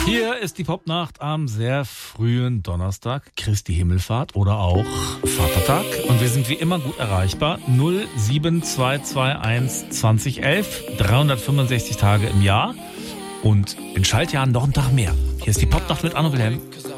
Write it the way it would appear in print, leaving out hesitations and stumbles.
Hier ist die Popnacht am sehr frühen Donnerstag, Christi Himmelfahrt oder auch Vatertag. Und wir sind wie immer gut erreichbar. 07221 2011, 365 Tage im Jahr und in Schaltjahren noch einen Tag mehr. Hier ist die Popnacht mit Arno Wilhelm.